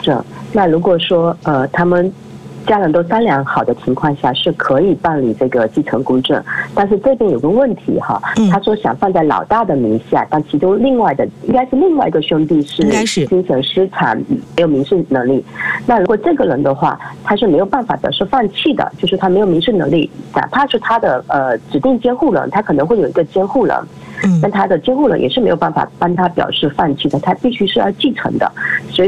证。那如果说他们家人都商量好的情况下，是可以办理这个继承公证。但是这边有个问题哈，他说想放在老大的名下，但其中应该是另外一个兄弟是精神失常，没有民事能力。那如果这个人的话，他是没有办法表示放弃的，就是他没有民事能力，哪怕是他的指定监护人，他可能会有一个监护人，但他的监护人也是没有办法帮他表示放弃的，他必须是要继承的。所以